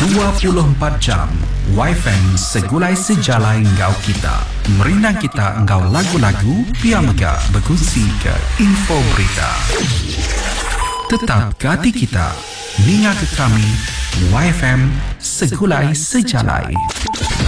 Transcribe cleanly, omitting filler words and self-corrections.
24 jam YFM segulai sejalai engkau kita. Merinang kita engkau lagu-lagu Piamega berkongsi ke info berita. Tetap ke hati kita. Ninga ke kami YFM segulai sejalai.